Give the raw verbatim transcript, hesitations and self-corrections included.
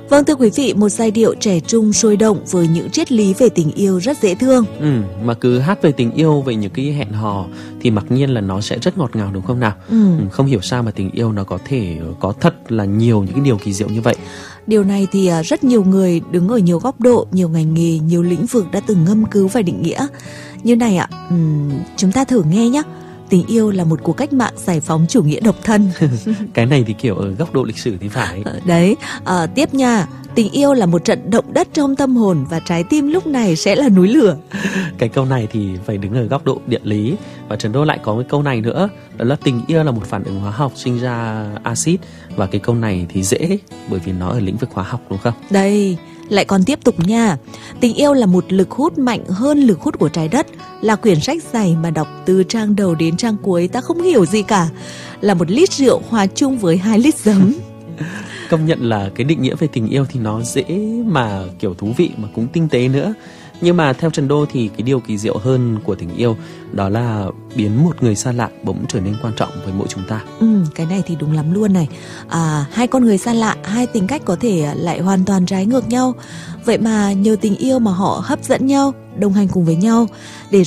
Vâng, thưa quý vị, một giai điệu trẻ trung sôi động với những triết lý về tình yêu rất dễ thương. Ừ, mà cứ hát về tình yêu, về những cái hẹn hò thì mặc nhiên là nó sẽ rất ngọt ngào, đúng không nào? Ừ. Ừ, không hiểu sao mà tình yêu nó có thể có thật là nhiều những cái điều kỳ diệu như vậy. Điều này thì rất nhiều người đứng ở nhiều góc độ, nhiều ngành nghề, nhiều lĩnh vực đã từng ngâm cứu và định nghĩa. Như này ạ, uhm, chúng ta thử nghe nhé. Tình yêu là một cuộc cách mạng giải phóng chủ nghĩa độc thân. Cái này thì kiểu ở góc độ lịch sử thì phải. Đấy, à, tiếp nha. Tình yêu là một trận động đất trong tâm hồn và trái tim lúc này sẽ là núi lửa. Cái câu này thì phải đứng ở góc độ địa lý. Và Trần Đô lại có cái câu này nữa, đó là tình yêu là một phản ứng hóa học sinh ra axit. Và cái câu này thì dễ bởi vì nó ở lĩnh vực hóa học, đúng không? Đây, lại còn tiếp tục nha. Tình yêu là một lực hút mạnh hơn lực hút của trái đất. Là quyển sách dày mà đọc từ trang đầu đến trang cuối ta không hiểu gì cả. Là một lít rượu hòa chung với hai lít giấm. Công nhận là cái định nghĩa về tình yêu thì nó dễ mà kiểu thú vị mà cũng tinh tế nữa. Nhưng mà theo Trần Đô thì cái điều kỳ diệu hơn của tình yêu đó là biến một người xa lạ bỗng trở nên quan trọng với mỗi chúng ta. Ừ, cái này thì đúng lắm luôn này. À, hai con người xa lạ, hai tính cách có thể lại hoàn toàn trái ngược nhau. Vậy mà nhờ tình yêu mà họ hấp dẫn nhau, đồng hành cùng với nhau để